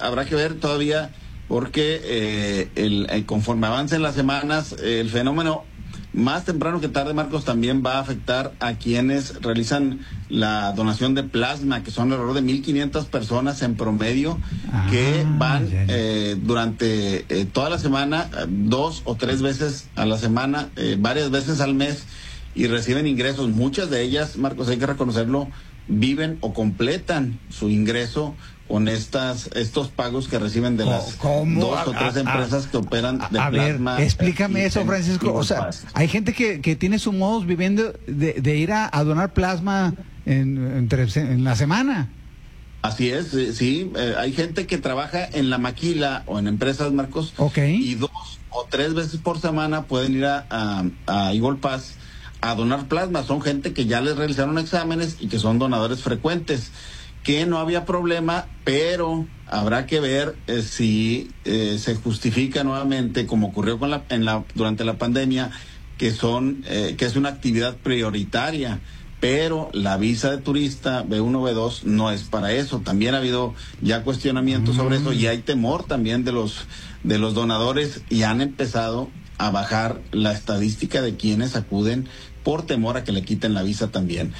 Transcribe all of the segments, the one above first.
habrá que ver todavía porque conforme avancen las semanas, el fenómeno más temprano que tarde, Marcos, también va a afectar a quienes realizan la donación de plasma, que son alrededor de 1,500 personas en promedio, que van durante toda la semana, 2 o 3 veces a la semana, varias veces al mes, y reciben ingresos. Muchas de ellas, Marcos, hay que reconocerlo, viven o completan su ingreso con estos pagos que reciben de las 2 o 3 empresas que operan de plasma. Explícame eso, Francisco. O sea, hay gente que tiene su modus viviendo de ir a donar plasma en la semana. Así es, sí. Hay gente que trabaja en la maquila o en empresas, Marcos, y 2 o 3 veces por semana pueden ir a Eagle Pass a donar plasma. Son gente que ya les realizaron exámenes y que son donadores frecuentes, que no había problema, pero habrá que ver si se justifica nuevamente, como ocurrió durante la pandemia, que es una actividad prioritaria, pero la visa de turista B1, B2 no es para eso. También ha habido ya cuestionamientos sobre eso, y hay temor también de los donadores, y han empezado a bajar la estadística de quienes acuden por temor a que le quiten la visa también.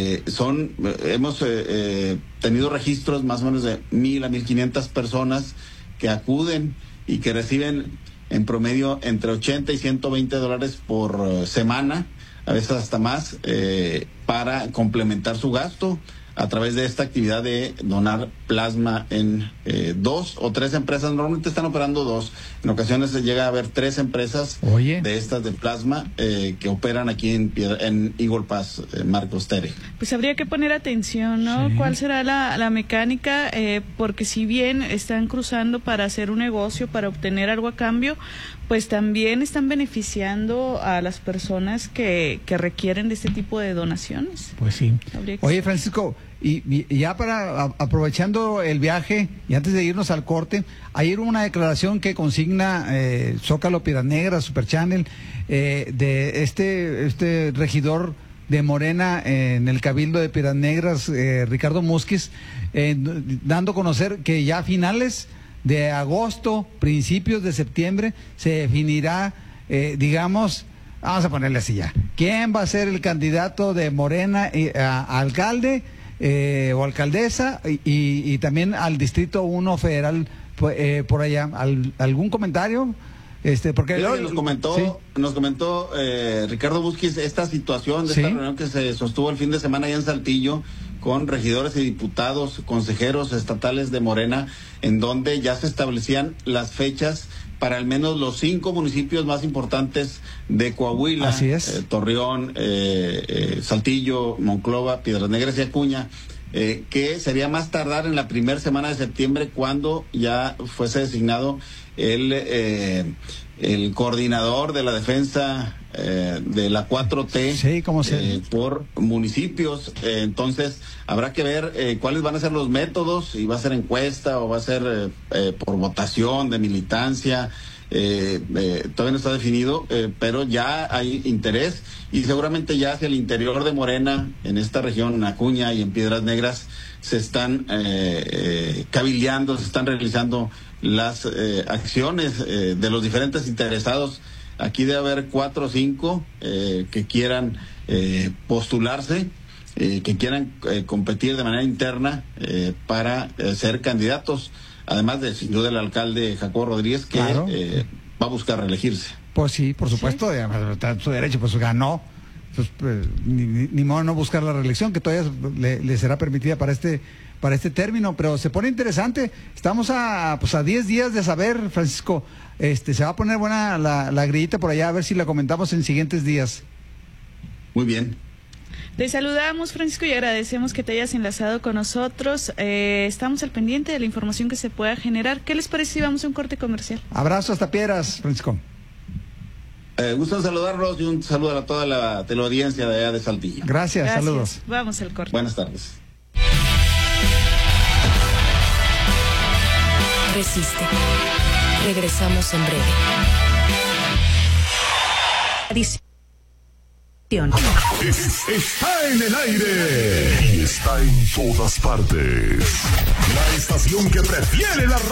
Hemos tenido registros más o menos de 1,000 a 1,500 personas que acuden y que reciben en promedio entre $80 y $120 por semana, a veces hasta más, para complementar su gasto a través de esta actividad de donar plasma en 2 o 3 empresas. Normalmente están operando 2, en ocasiones se llega a ver 3 empresas de estas de plasma que operan aquí en Eagle Pass, Marcos, Tere. Pues habría que poner atención, ¿no? Sí. ¿Cuál será la mecánica? Porque si bien están cruzando para hacer un negocio, para obtener algo a cambio, pues también están beneficiando a las personas que requieren de este tipo de donaciones. Pues sí. Oye, Francisco, y ya aprovechando el viaje y antes de irnos al corte, ayer hubo una declaración que consigna Zócalo, Piedras Negras, Super Channel, de este regidor de Morena en el Cabildo de Piedras Negras, Ricardo Musquiz, dando a conocer que ya a finales de agosto, principios de septiembre, se definirá, digamos, vamos a ponerle así ya, quién va a ser el candidato de Morena a alcalde o alcaldesa y también al Distrito 1 Federal por allá. ¿Algún comentario? Porque nos comentó Ricardo Musquiz esta situación de esta reunión que se sostuvo el fin de semana allá en Saltillo con regidores y diputados, consejeros estatales de Morena, en donde ya se establecían las fechas para al menos los 5 municipios más importantes de Coahuila. Así es. Torreón, Saltillo, Monclova, Piedras Negras y Acuña, que sería más tardar en la primera semana de septiembre, cuando ya fuese designado el coordinador de la defensa de la 4T por municipios. Entonces habrá que ver cuáles van a ser los métodos, si va a ser encuesta o va a ser por votación de militancia. Todavía no está definido, pero ya hay interés, y seguramente ya hacia el interior de Morena, en esta región, en Acuña y en Piedras Negras, se están cabildeando, se están realizando las acciones de los diferentes interesados. Aquí debe haber 4 o 5 que quieran postularse, que quieran competir de manera interna para ser candidatos, además de, sin duda, el alcalde Jacobo Rodríguez, que va a buscar reelegirse. Pues sí, por supuesto, está en su derecho, pues ganó. Pues, ni modo no buscar la reelección, que todavía le será permitida para este término, pero se pone interesante. Estamos a 10 días de saber, Francisco, se va a poner buena la grillita por allá, a ver si la comentamos en siguientes días. Muy bien. Te saludamos, Francisco, y agradecemos que te hayas enlazado con nosotros. Estamos al pendiente de la información que se pueda generar. ¿Qué les parece si vamos a un corte comercial? Abrazo hasta Piedras, Francisco. Gusto en saludarlos, y un saludo a toda la teleaudiencia de allá de Saltillo. Gracias, saludos. Vamos al corte. Buenas tardes. Resiste. Regresamos en breve. Está en el aire y está en todas partes. La estación que prefiere la